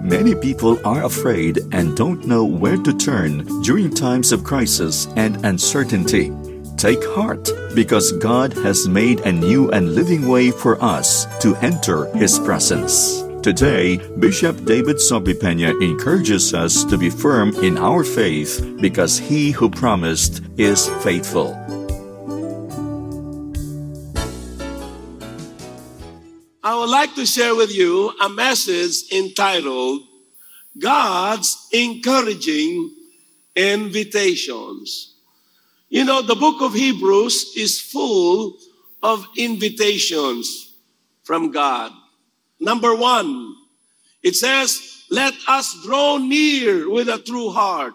Many people are afraid and don't know where to turn during times of crisis and uncertainty. Take heart, because God has made a new and living way for us to enter His presence. Today, Bishop David Sobipenya encourages us to be firm in our faith because He who promised is faithful. I would like to share with you a message entitled, God's Encouraging Invitations. You know, the book of Hebrews is full of invitations from God. Number 1, it says, let us draw near with a true heart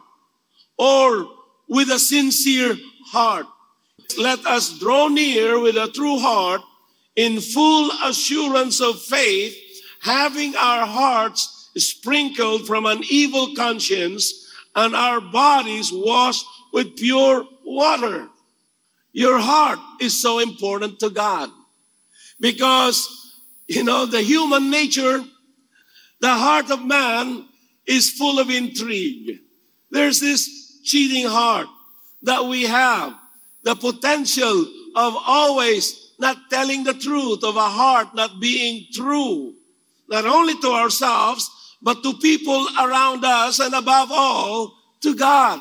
or with a sincere heart. Let us draw near with a true heart in full assurance of faith, having our hearts sprinkled from an evil conscience and our bodies washed with pure water. Your heart is so important to God because, you know, the human nature, the heart of man is full of intrigue. There's this cheating heart that we have, the potential of always not telling the truth, of a heart not being true, not only to ourselves, but to people around us, and above all, to God.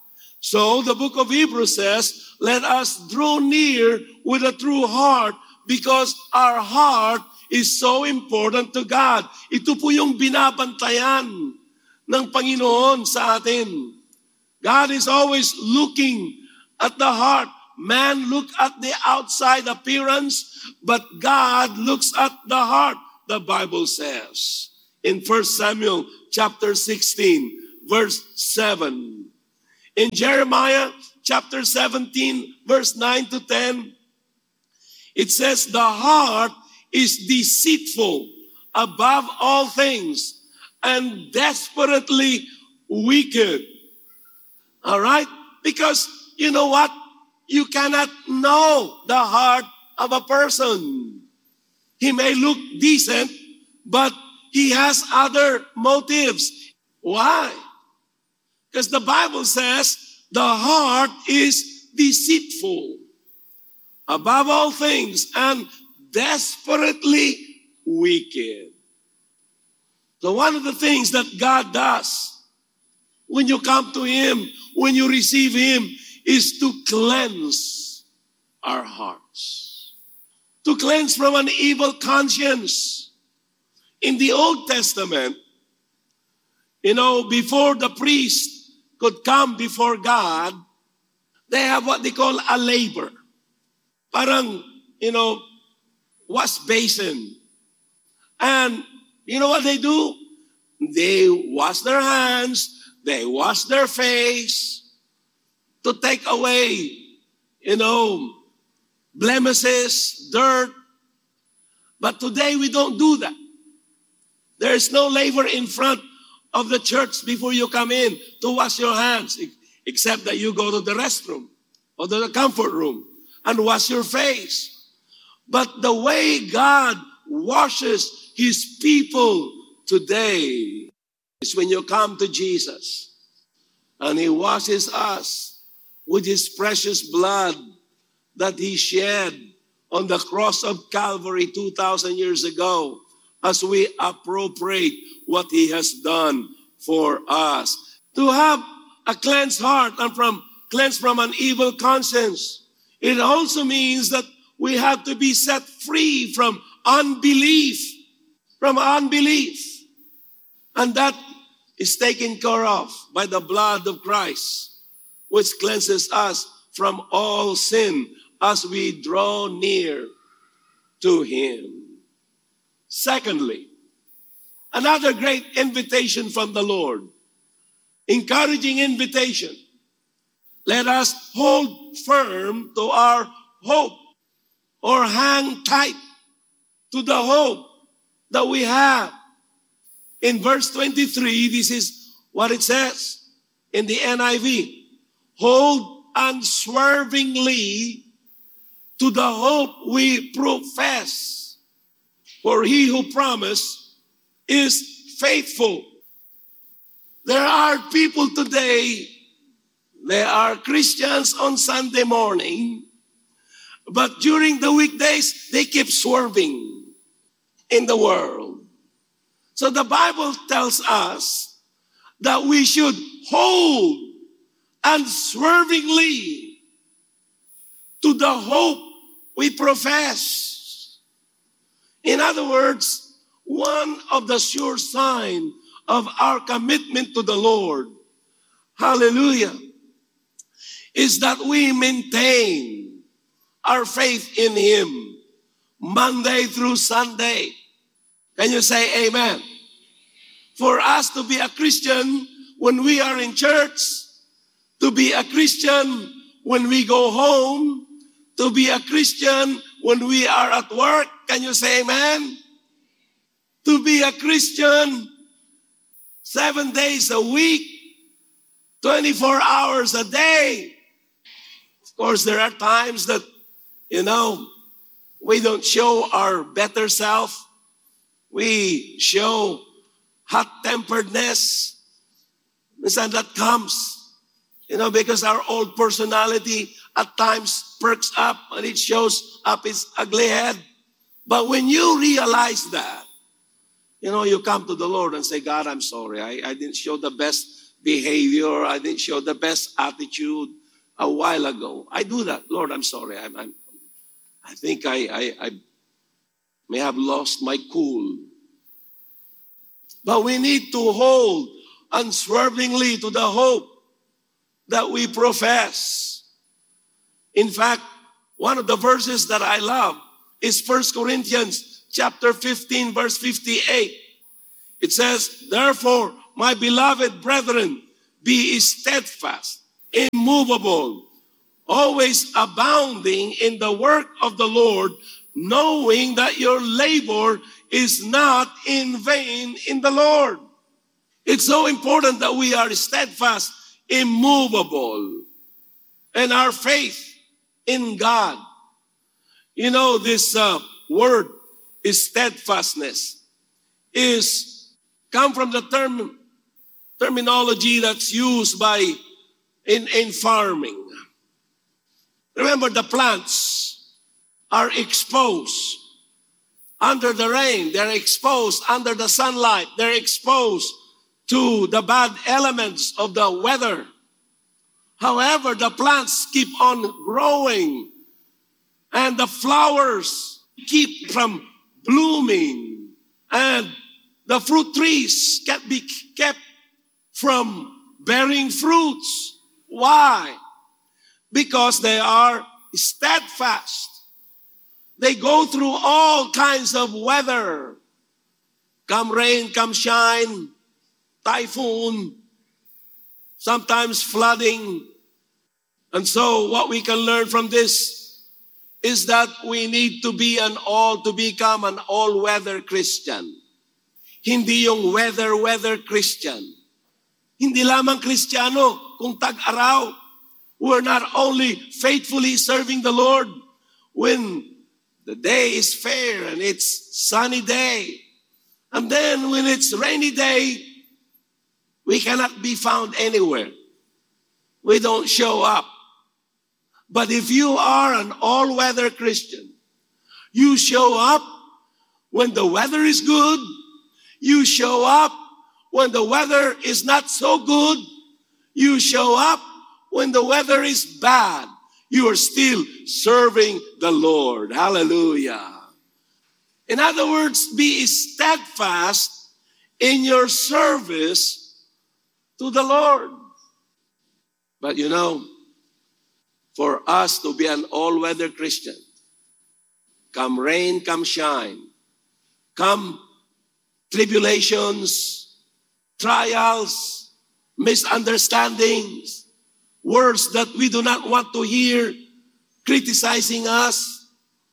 So the book of Hebrews says, let us draw near with a true heart because our heart is so important to God. Ito po yung binabantayan ng Panginoon sa atin. God is always looking at the heart. Man look at the outside appearance, but God looks at the heart, the Bible says. In 1 Samuel chapter 16, verse 7. In Jeremiah chapter 17, verse 9 to 10, it says, the heart is deceitful above all things and desperately wicked. All right? Because you know what? You cannot know the heart of a person. He may look decent, but he has other motives. Why? Because the Bible says the heart is deceitful above all things and desperately wicked. So one of the things that God does when you come to Him, when you receive Him, is to cleanse our hearts. To cleanse from an evil conscience. In the Old Testament, you know, before the priest could come before God, they have what they call a laver. Parang, you know, wash basin. And you know what they do? They wash their hands, they wash their face, to take away, you know, blemishes, dirt. But today we don't do that. There is no laver in front of the church before you come in to wash your hands, except that you go to the restroom or to the comfort room and wash your face. But the way God washes His people today is when you come to Jesus and He washes us with His precious blood that He shed on the cross of Calvary 2,000 years ago as we appropriate what He has done for us. To have a cleansed heart and cleansed from an evil conscience, it also means that we have to be set free from unbelief. From unbelief. And that is taken care of by the blood of Christ, which cleanses us from all sin as we draw near to Him. Secondly, another great invitation from the Lord, encouraging invitation. Let us hold firm to our hope or hang tight to the hope that we have. In verse 23, this is what it says in the NIV. Hold unswervingly to the hope we profess. For He who promised is faithful. There are people today, they are Christians on Sunday morning, but during the weekdays, they keep swerving in the world. So the Bible tells us that we should hold unswervingly to the hope we profess. In other words, one of the sure signs of our commitment to the Lord, hallelujah, is that we maintain our faith in Him Monday through Sunday. Can you say amen? For us to be a Christian when we are in church, to be a Christian when we go home, to be a Christian when we are at work, can you say amen? To be a Christian 7 days a week, 24 hours a day. Of course, there are times that, we don't show our better self. We show hot-temperedness. And that comes, because our old personality at times perks up and it shows up its ugly head. But when you realize that, you come to the Lord and say, God, I'm sorry. I didn't show the best behavior. I didn't show the best attitude a while ago. I do that. Lord, I'm sorry. I think I may have lost my cool. But we need to hold unswervingly to the hope that we profess. In fact, one of the verses that I love is 1 Corinthians chapter 15, verse 58. It says, therefore, my beloved brethren, be steadfast, immovable, always abounding in the work of the Lord, knowing that your labor is not in vain in the Lord. It's so important that we are steadfast, immovable, and our faith in God. This word is steadfastness, is come from the terminology that's used in farming. Remember, the plants are exposed under the rain. They're exposed under the sunlight. They're exposed to the bad elements of the weather. However, the plants keep on growing and the flowers keep from blooming and the fruit trees can be kept from bearing fruits. Why? Because they are steadfast. They go through all kinds of weather. Come rain, come shine, typhoon, sometimes flooding. And so what we can learn from this is that we need to become an all-weather Christian. Hindi yung weather Christian. Hindi lamang Kristiyano kung tag-araw. We're not only faithfully serving the Lord when the day is fair and it's sunny day. And then when it's rainy day, we cannot be found anywhere. We don't show up. But if you are an all-weather Christian, you show up when the weather is good. You show up when the weather is not so good. You show up when the weather is bad. You are still serving the Lord. Hallelujah. In other words, be steadfast in your service to the Lord. But for us to be an all-weather Christian, come rain, come shine, come tribulations, trials, misunderstandings, words that we do not want to hear, criticizing us,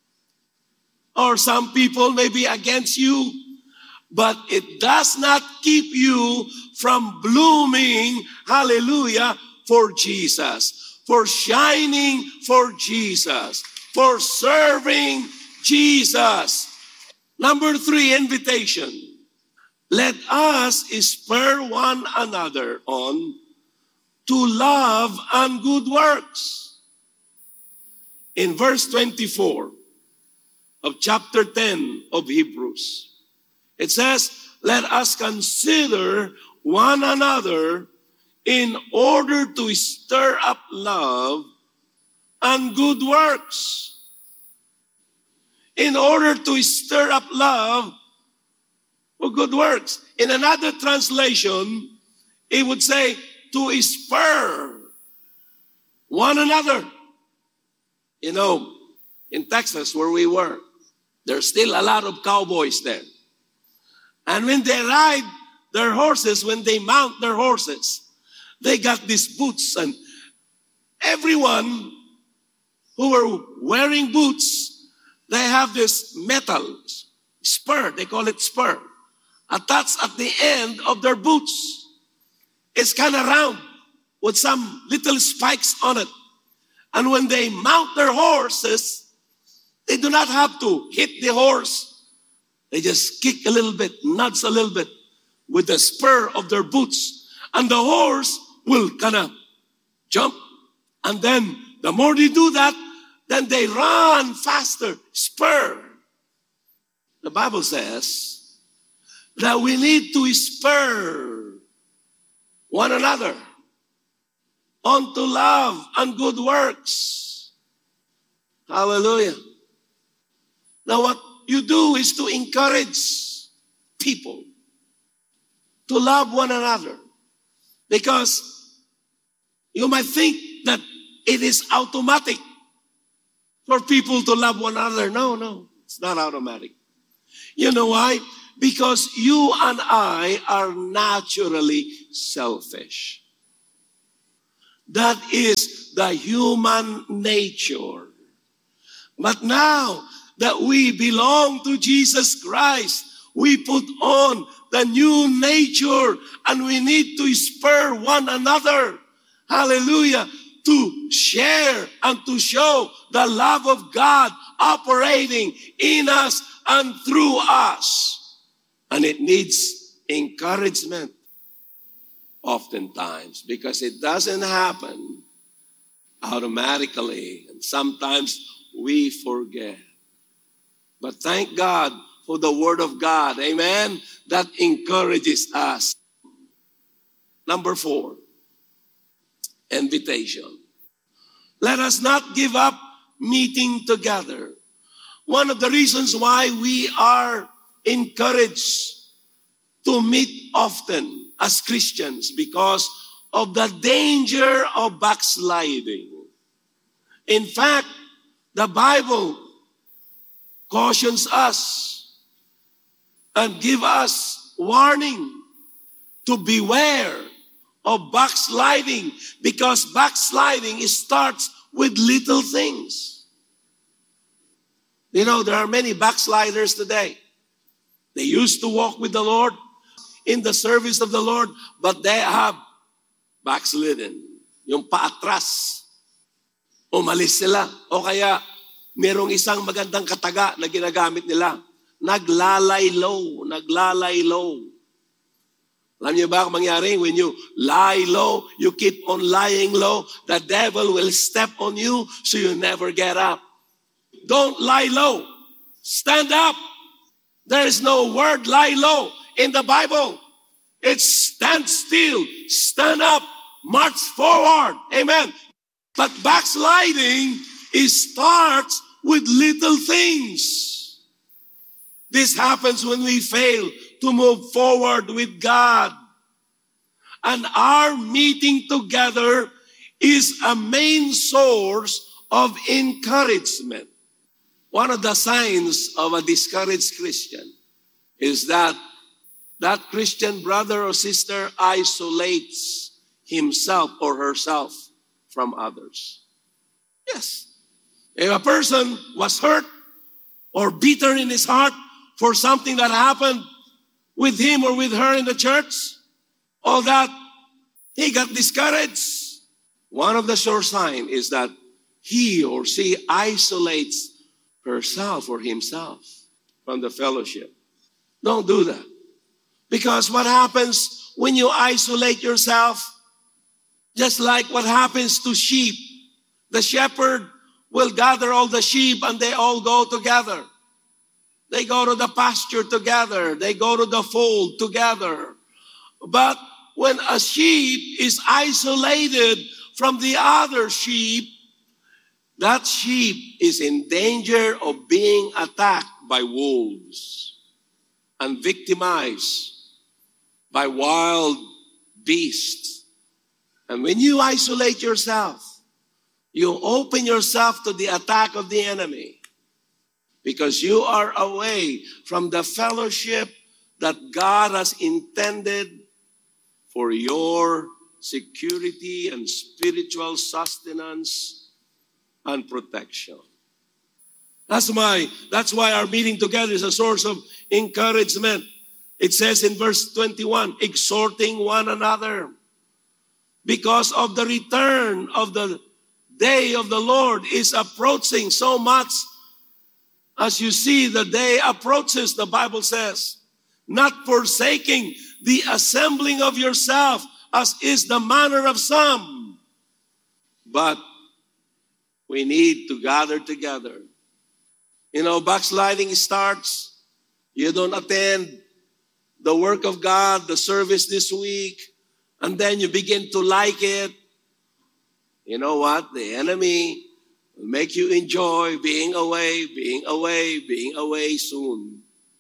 or some people may be against you, but it does not keep you from blooming, hallelujah, for Jesus, for shining for Jesus, for serving Jesus. Number 3, invitation. let us spur one another on to love and good works. In verse 24 of chapter 10 of Hebrews, it says, let us consider one another in order to stir up love and good works. In order to stir up love for good works. In another translation, it would say to spur one another. You know, in Texas where we were, there's still a lot of cowboys there. And when they ride their horses, when they mount their horses, they got these boots, and everyone who were wearing boots, they have this metal spur, they call it spur, attached at the end of their boots. It's kind of round with some little spikes on it. And when they mount their horses, they do not have to hit the horse. They just kick a little bit, nudge a little bit with the spur of their boots. And the horse will kind of jump. And then the more they do that, then they run faster, spur. The Bible says that we need to spur one another on to love and good works. Hallelujah. Now what you do is to encourage people to love one another. Because you might think that it is automatic for people to love one another. No, it's not automatic. You know why? Because you and I are naturally selfish. That is the human nature. But now that we belong to Jesus Christ, we put on the new nature, and we need to spur one another, hallelujah, to share and to show the love of God operating in us and through us. And it needs encouragement oftentimes, because it doesn't happen automatically, and sometimes we forget. But thank God for the Word of God, amen, that encourages us. Number 4, invitation. Let us not give up meeting together. One of the reasons why we are encouraged to meet often as Christians, because of the danger of backsliding. In fact, the Bible cautions us and give us warning to beware of backsliding, because backsliding starts with little things. You know, there are many backsliders today. They used to walk with the Lord in the service of the Lord, but they have backslidden. Yung paatras. Umalis sila. O kaya, merong isang magandang kataga na ginagamit nila. Naglalay-low. Alam niyo ba kung mangyari? When you lie low, you keep on lying low, the devil will step on you so you never get up. Don't lie low. Stand up. There is no word lie low in the Bible. It's stand still, stand up, march forward. Amen. But backsliding, it starts with little things. This happens when we fail to move forward with God. And our meeting together is a main source of encouragement. One of the signs of a discouraged Christian is that Christian brother or sister isolates himself or herself from others. Yes. If a person was hurt or bitter in his heart for something that happened with him or with her in the church, all that, he got discouraged. One of the sure signs is that he or she isolates herself or himself from the fellowship. Don't do that. Because what happens when you isolate yourself? Just like what happens to sheep. The shepherd will gather all the sheep and they all go together. They go to the pasture together. They go to the fold together. But when a sheep is isolated from the other sheep, that sheep is in danger of being attacked by wolves and victimized by wild beasts. And when you isolate yourself, you open yourself to the attack of the enemy because you are away from the fellowship that God has intended for your security and spiritual sustenance and protection. That's why our meeting together is a source of encouragement. It says in verse 21, exhorting one another because of the return of the day of the Lord is approaching. So much as you see the day approaches, the Bible says, not forsaking the assembling of yourself as is the manner of some, but we need to gather together. You know, backsliding starts. You don't attend the work of God, the service this week, and then you begin to like it. You know what? The enemy will make you enjoy being away soon.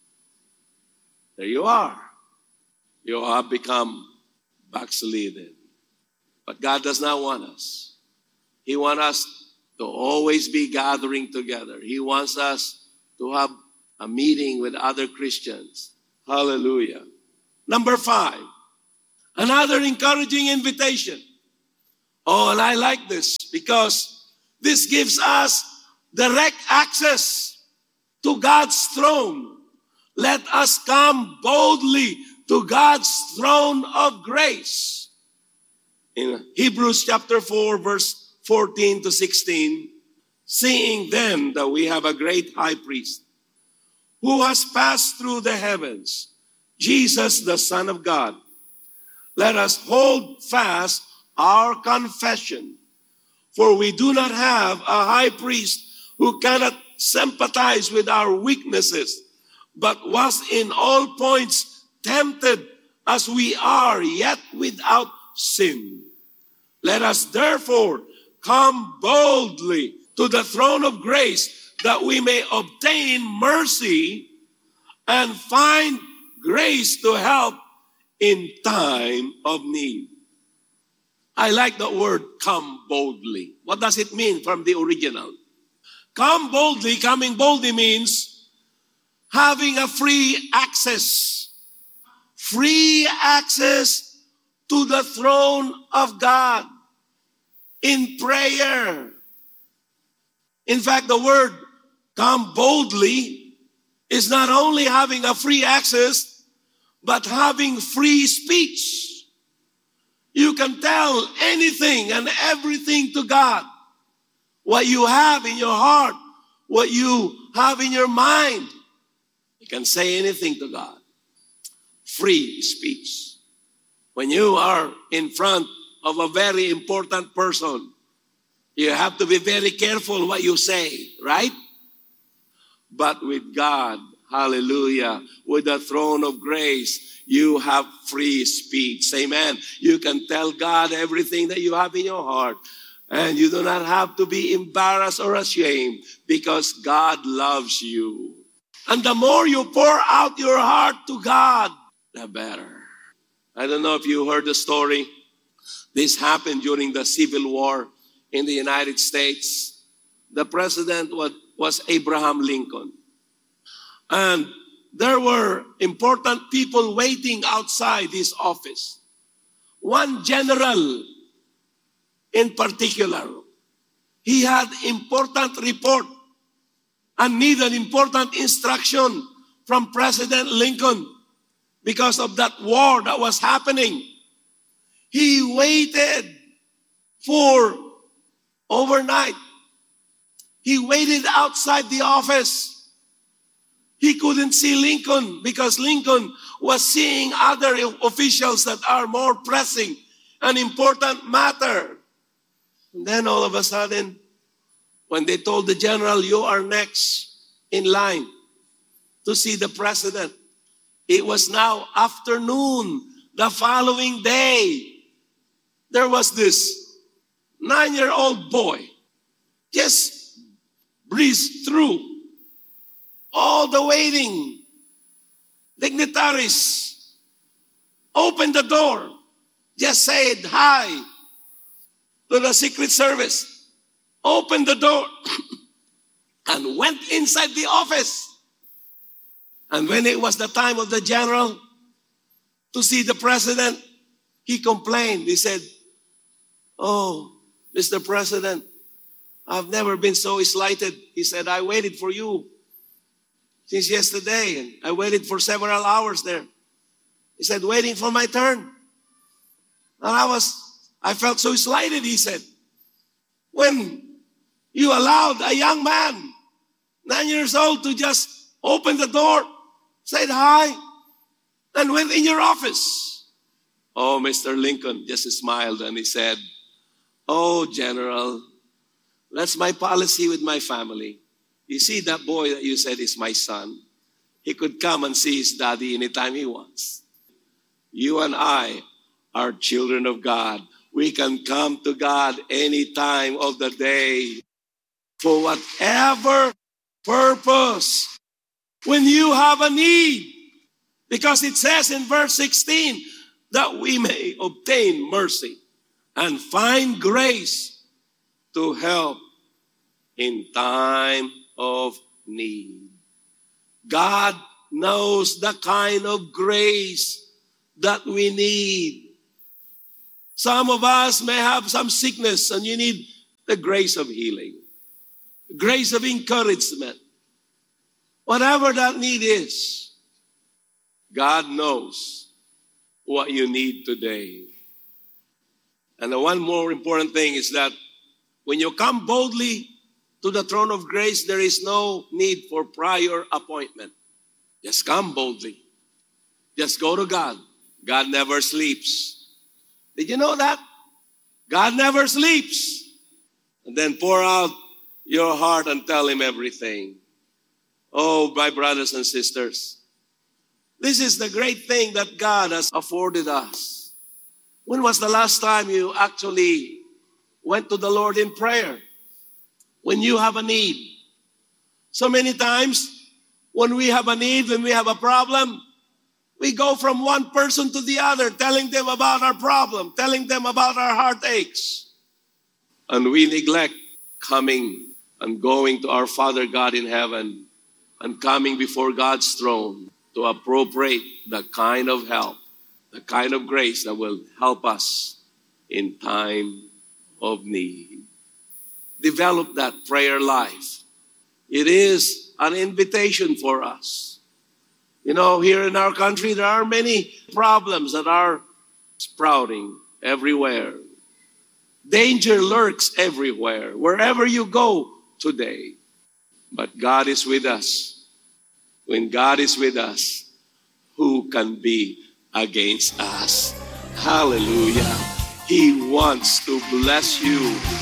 There you are. You have become backslidden. But God does not want us. He wants us to always be gathering together. He wants us to have a meeting with other Christians. Hallelujah. Number 5, another encouraging invitation. Oh, and I like this because this gives us direct access to God's throne. Let us come boldly to God's throne of grace. In Hebrews chapter 4, verse 14 to 16, seeing then that we have a great high priest who has passed through the heavens, Jesus, the Son of God, let us hold fast our confession. For we do not have a high priest who cannot sympathize with our weaknesses, but was in all points tempted as we are, yet without sin. Let us therefore come boldly to the throne of grace that we may obtain mercy and find grace to help in time of need. I like the word come boldly. What does it mean from the original? Come boldly, coming boldly means having a free access. Free access to the throne of God in prayer. In fact, the word come boldly is not only having a free access, but having free speech. You can tell anything and everything to God. What you have in your heart, what you have in your mind. You can say anything to God. Free speech. When you are in front of a very important person, you have to be very careful what you say, right? But with God, hallelujah, with the throne of grace, you have free speech. Amen. You can tell God everything that you have in your heart. And you do not have to be embarrassed or ashamed because God loves you. And the more you pour out your heart to God, the better. I don't know if you heard the story. This happened during the Civil War in the United States. The president was Abraham Lincoln. And there were important people waiting outside his office. One general in particular, he had important report and needed important instruction from President Lincoln because of that war that was happening. He waited for overnight. He waited outside the office. He couldn't see Lincoln because Lincoln was seeing other officials that are more pressing and important matter. And then all of a sudden, when they told the general, you are next in line to see the president, it was now afternoon, the following day. There was this 9-year-old boy just breezed through all the waiting dignitaries, opened the door, just said hi to the Secret Service, opened the door, and went inside the office. And when it was the time of the general to see the president, he complained. He said, oh, Mr. President, I've never been so slighted. He said, I waited for you since yesterday, and I waited for several hours there. He said, waiting for my turn. And I felt so slighted, he said, when you allowed a young man, 9 years old, to just open the door, said hi, and went in your office. Oh, Mr. Lincoln just smiled and he said, oh, General, that's my policy with my family. You see that boy that you said is my son? He could come and see his daddy anytime he wants. You and I are children of God. We can come to God any time of the day for whatever purpose. When you have a need, because it says in verse 16 that we may obtain mercy and find grace to help in time of need. God knows the kind of grace that we need. Some of us may have some sickness and you need the grace of healing, grace of encouragement. Whatever that need is, God knows what you need today. And the one more important thing is that when you come boldly to the throne of grace, there is no need for prior appointment. Just come boldly. Just go to God. God never sleeps. Did you know that? God never sleeps. And then pour out your heart and tell Him everything. Oh, my brothers and sisters, this is the great thing that God has afforded us. When was the last time you actually went to the Lord in prayer? When you have a need. So many times, when we have a need, when we have a problem, we go from one person to the other, telling them about our problem, telling them about our heartaches. And we neglect coming and going to our Father God in heaven and coming before God's throne to appropriate the kind of help, the kind of grace that will help us in time of need. Develop that prayer life. It is an invitation for us. You know, here in our country, there are many problems that are sprouting everywhere. Danger lurks everywhere, wherever you go today. But God is with us. When God is with us, who can be against us? Hallelujah. He wants to bless you.